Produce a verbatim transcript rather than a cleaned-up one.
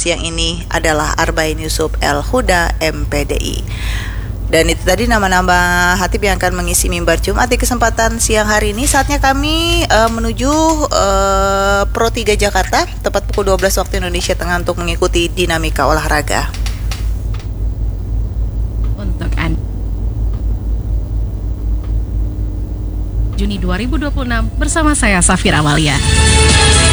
siang ini adalah Arbain Yusuf El Huda M P D I. Dan itu tadi nama-nama hatib yang akan mengisi mimbar Jumat di kesempatan siang hari ini. Saatnya kami uh, menuju uh, Pro tiga Jakarta tepat pukul dua belas waktu Indonesia Tengah untuk mengikuti dinamika olahraga. Untuk Anda Juni dua ribu dua puluh enam bersama saya Safira Amalia.